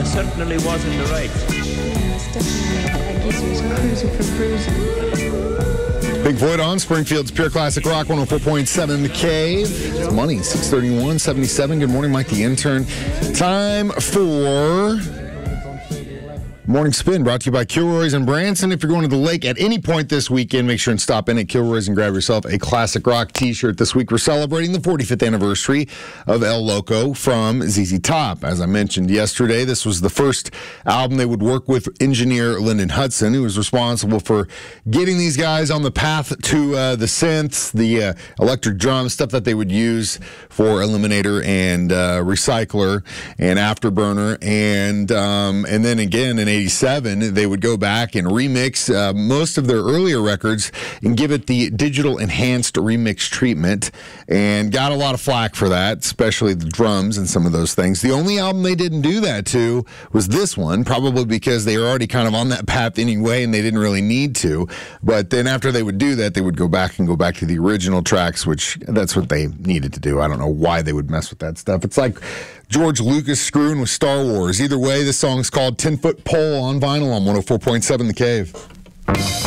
I certainly was in the right. Yeah, it's definitely. I guess he was cruising for bruising. Big Void on Springfield's Pure Classic Rock 104.7 The Cave. It's money, 631.77. Good morning, Mike the intern. Time for Morning Spin, brought to you by Kilroy's and Branson. If you're going to the lake at any point this weekend, make sure and stop in at Kilroy's and grab yourself a Classic Rock t-shirt. This week we're celebrating the 45th anniversary of El Loco from ZZ Top. As I mentioned yesterday, this was the first album they would work with engineer Lyndon Hudson, who was responsible for getting these guys on the path to the synths, the electric drums, stuff that they would use for Eliminator and Recycler and Afterburner. And then again in 87, they would go back and remix most of their earlier records and give it the digital enhanced remix treatment, and got a lot of flack for that, especially the drums and some of those things. The only album they didn't do that to was this one, probably because they were already kind of on that path anyway and they didn't really need to. But then after they would do that, they would go back to the original tracks, which that's what they needed to do. I don't know why they would mess with that stuff. It's like George Lucas screwing with Star Wars. Either way, this song's called 10-Foot Pole on vinyl on 104.7 The Cave.